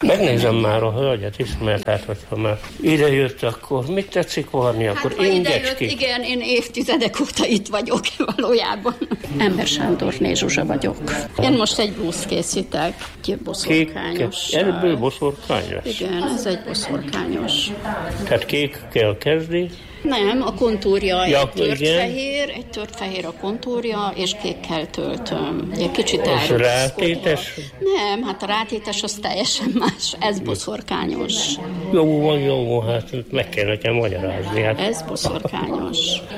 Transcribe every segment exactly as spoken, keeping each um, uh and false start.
Megnézem már a hölgyet is, mert hát, hogyha már ide jött, akkor mit tetszik varni, hát, akkor ingecski. Igen, én évtizedek óta itt vagyok valójában. Ember Sándorné Zsuzsa vagyok. Én most egy blúzt készítek, egy boszorkányos. Ebből boszorkány lesz? Igen, ez egy boszorkányos. Tehát kékkel kezdi? Nem, a kontúrja ja, egy tört fehér, egy tört fehér a kontúrja, és kékkel töltöm. Egy kicsit elrugaszkodva. És rátétes? Nem, hát a rátétes az teljesen más. Ez boszorkányos. Jó van, jó van, hát meg kell nekem magyarázni. Hát. Ez boszorkányos.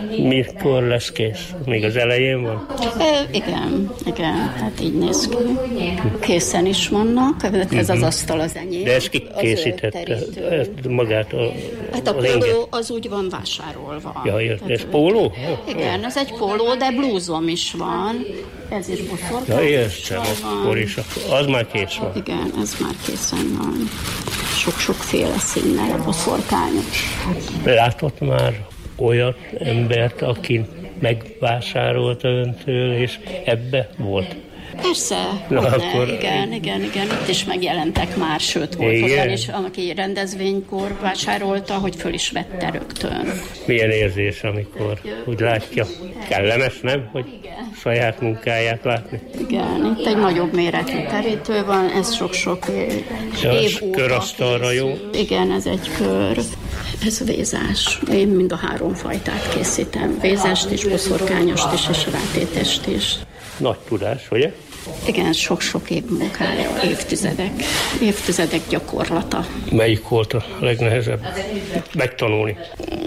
Mikor lesz kész? Még az elején van? E, igen, igen, hát így néz ki. Készen is vannak, ez az asztal az enyém. De ezt ki készítette? Magát a, hát a póló az úgy van vásárolva. Ja, jött. Ez póló? Igen, ez egy póló, de blúzom is van. Ez is boszorkányos. Ja, értem, akkor is. Az már kész van. Igen, ez már készen van. Sok-sokféle színnel a boszorkányos. Látott már olyan embert, aki megvásárolta öntől, és ebbe volt? Persze, Na, akkor... igen, igen, igen, itt is megjelentek már, sőt volt olyan is, aki rendezvénykor vásárolta, hogy föl is vette rögtön. Milyen érzés, amikor úgy látja? Kellemes, nem? Hogy igen. Saját munkáját látni? Igen, itt egy nagyobb méretű terítő van, ez sok-sok év óta. Körasztalra jó? Igen, ez egy kör. Ez vézás. Én mind a három fajtát készítem. Vézást is, boszorkányost is, és rátétest is. Nagy tudás, ugye? Igen, sok-sok év munkája, évtizedek, évtizedek gyakorlata. Melyik volt a legnehezebb megtanulni?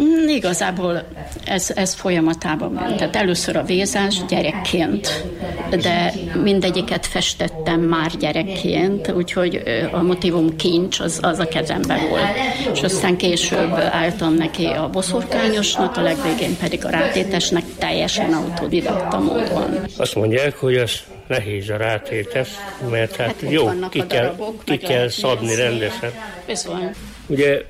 Igazából ez, ez folyamatában ment. Tehát először a vézás gyerekként, de mindegyiket festettem már gyerekként, úgyhogy a motivum kincs az, az a kezemben volt. És aztán később álltam neki a boszorkányosnak, a legvégén pedig a rátétesnek teljesen autodidakta módon. Azt mondják, hogy az nehéz a rátétes, mert hát, hát jó, ki kell, darabok, ki kell szadni rendesen. Bizony. Ugye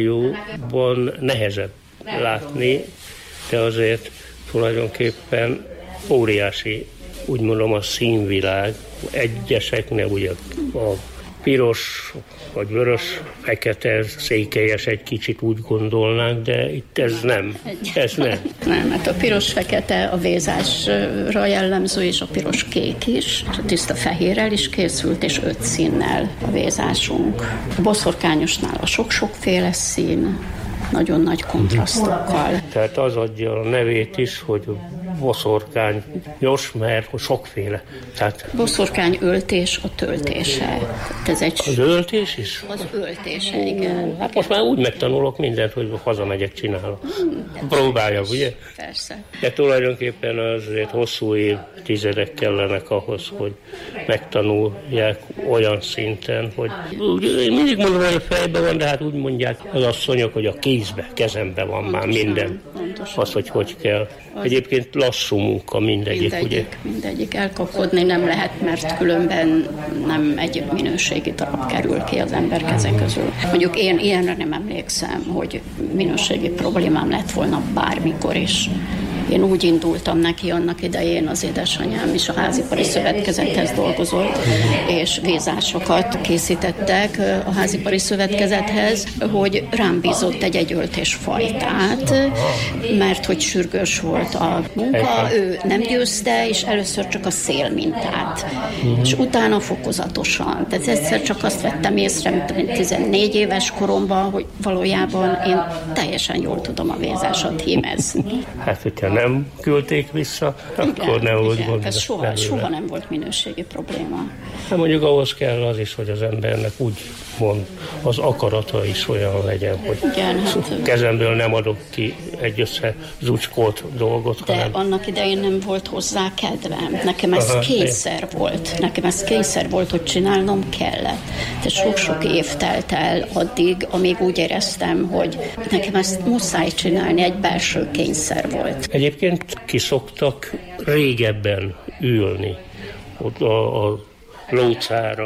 rádióban nehezebb látni, de azért tulajdonképpen óriási, úgy mondom, a színvilág. Egyeseknek ugye a piros, vagy vörös, fekete, székelyes egy kicsit úgy gondolnánk, de itt ez nem. Ez nem. Nem, hát a piros-fekete a vézásra jellemző, és a piros-kék is, és a tiszta fehérrel is készült, és öt színnel a vézásunk. A boszorkányosnál a sok-sokféle szín, nagyon nagy kontrasztokkal. Tehát az adja a nevét is, hogy boszorkányos, mert sokféle. Tehát... Boszorkány öltés a töltése. Ez egy... Az öltés is? Az öltése, igen. Hát most már úgy megtanulok mindent, hogy hazamegyek, csinálok. Hmm, Próbáljam, ugye? Persze. De tulajdonképpen azért hosszú évtizedek kellenek ahhoz, hogy megtanulják olyan szinten, hogy én mindig mondom, hogy a fejben van, de hát úgy mondják az asszonyok, hogy a kézbe, kezembe van pontosan, már minden. Pontosan. Az, hogy hogy kell. Az... Egyébként lassú munka mindegyik, mindegyik, ugye? Mindegyik elkapkodni nem lehet, mert különben nem egy minőségi darab kerül ki az ember kezek közül. Mondjuk én ilyenre nem emlékszem, hogy minőségi problémám lett volna bármikor is. Én úgy indultam neki annak idején, az édesanyám is a Házipari Szövetkezethez dolgozott, és vézásokat készítettek a Házipari Szövetkezethez, hogy rám bízott egy egyöltés fajtát, mert hogy sürgős volt a munka, ő nem győzte, és először csak a szélmintát, és utána fokozatosan. Tehát egyszer csak azt vettem észre, mint tizennégy éves koromban, hogy valójában én teljesen jól tudom a vézásat hímezni. Hát, hogyha nem küldték vissza, akkor igen, nem volt gond. Ez soha, soha nem volt minőségi probléma. Hát mondjuk ahhoz kell az is, hogy az embernek úgy mond, az akarata is olyan legyen, hogy igen, hát, kezemből nem adok ki egy összezucskolt dolgot. De hanem... annak idején nem volt hozzá kedvem. Nekem ez aha, kényszer én... volt. Nekem ez kényszer volt, hogy csinálnom kellett. De sok-sok év telt el addig, amíg úgy éreztem, hogy nekem ezt muszáj csinálni, egy belső kényszer volt. Egyébként ki szoktak régebben ülni ott a, a lócára,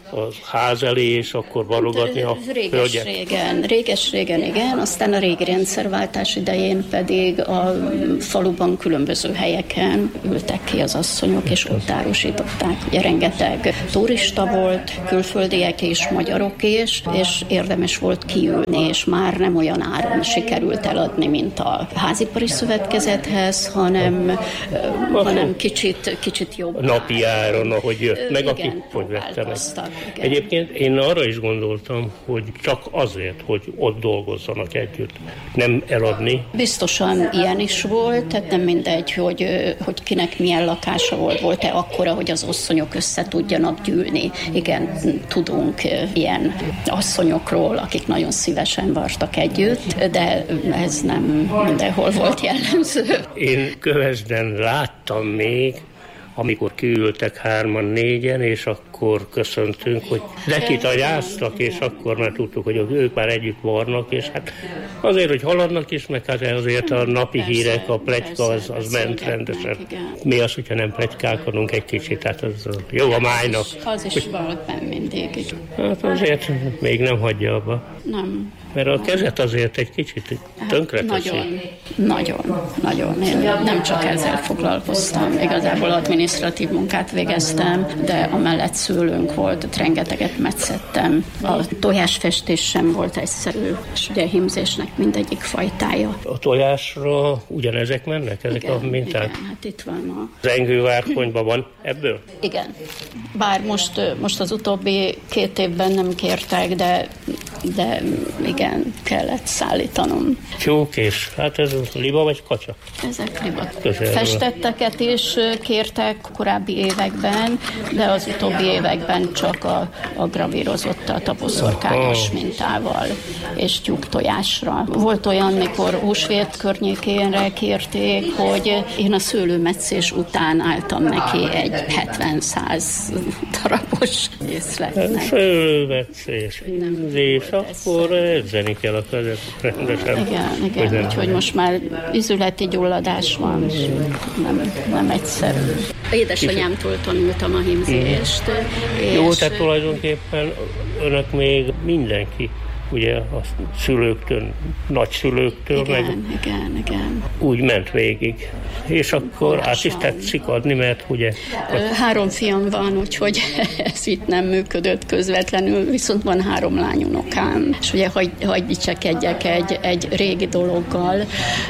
a ház elé, és akkor vallogatni a hölgyek? Réges-régen, réges-régen igen, aztán a régi rendszerváltás idején pedig a faluban különböző helyeken ültek ki az asszonyok, és ott árusították. Ugye rengeteg turista volt, külföldiek és magyarok is, és érdemes volt kiülni, és már nem olyan áron sikerült eladni, mint a házipari szövetkezethez, hanem, hanem kicsit, kicsit jobb. Napi áron, ahogy jött, meg akik hogy vette meg. Egyébként én arra is gondoltam, hogy csak azért, hogy ott dolgozzanak együtt, nem eladni. Biztosan ilyen is volt, tehát nem mindegy, hogy, hogy kinek milyen lakása volt, volt-e akkora, hogy az asszonyok össze tudjanak gyűlni. Igen, tudunk ilyen asszonyokról, akik nagyon szívesen vartak együtt, de ez nem mindenhol volt jellemző. Én Kövesden láttam még, amikor kiültek hárman, négyen, és akkor köszöntünk, hogy nekitagyáztak, és akkor már tudtuk, hogy ők már együtt varnak, és hát azért, hogy haladnak is, meg hát azért a napi hírek, a pletyka az, az ment rendesen. Mi az, hogyha nem pletykálkodunk egy kicsit, hát az jó a májnak. Az is volt benn mindig. Hát azért még nem hagyja abba. Nem. Mert a kezet azért egy kicsit tönkreteszi. Nagyon, nagyon, nagyon. Én nem csak ezzel foglalkoztam. Igazából adminisztratív munkát végeztem, de amellett szőlőnk volt, ott rengeteget metszettem. A tojásfestés sem volt egyszerű, és ugye a hímzésnek mindegyik fajtája. A tojásra ugyanezek mennek? Ezek igen, a minták? Igen, hát itt van a... Zengővárkonyban van ebből? Igen. Bár most, most az utóbbi két évben nem kértek, de, de igen, kellett szállítanom. Tyúk és, hát ez liba vagy kacsa? Ezek liba. Közelről. Festetteket is kértek korábbi években, de az utóbbi években csak a, a gravírozott a taposzorkányos mintával és tyúk tojásra. Volt olyan, mikor húsvét környékénre kérték, hogy én a szőlőmetszés után álltam neki egy hetven-száz darabos észletnek. Szőlőmetszés, és akkor edzeni kell a kezet rendesen. Igen, igen, úgyhogy most már izületi gyulladás van, és nem, nem egyszerű. Édesanyámtól tanultam a hímzést. Mm. Jó, tehát tulajdonképpen önök még mindenki, ugye a szülőktől, nagyszülőktől, igen, meg igen, igen. úgy ment végig. És akkor át is tetszik adni, mert ugye... Három fiam van, úgyhogy ez itt nem működött közvetlenül, viszont van három lányunokám. És ugye hagy, hagy dicsekedjek egy, egy régi dologgal,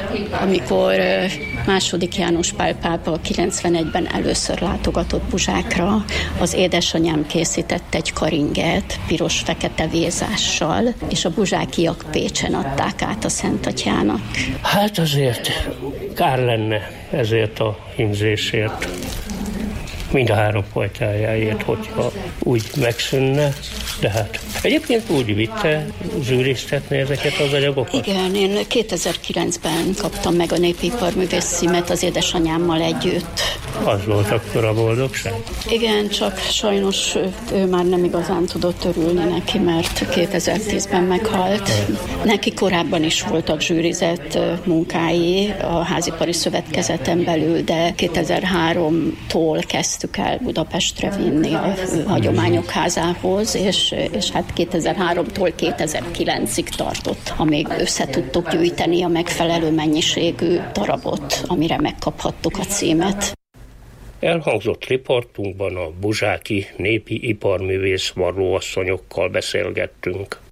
amikor második János Pál pápa kilencvenegyben először látogatott Buzsákra, az édesanyám készített egy karinget piros-fekete vézással, és a buzsákiak Pécsen adták át a Szentatyának. Hát azért kár lenne ezért a hímzésért, mind a három fajtájáért, hogyha úgy megszűnne, de hát egyébként úgy vitte zsűriztetni ezeket az anyagokat? Igen, én kétezer-kilencben kaptam meg a népi iparművész címet az édesanyámmal együtt. Az volt akkor a boldogság? Igen, csak sajnos ő már nem igazán tudott örülni neki, mert kétezer-tízben meghalt. Neki korábban is voltak zsűrizett munkái a házipari szövetkezeten belül, de kétezer-háromtól kezdtük el Budapestre vinni a hagyományok házához, és, és hát kétezer-háromtól kétezer-kilencig tartott, amíg össze tudtuk gyűjteni a megfelelő mennyiségű darabot, amire megkaphattuk a címet. Elhangzott riportunkban a buzsáki népi iparművész varróasszonyokkal beszélgettünk.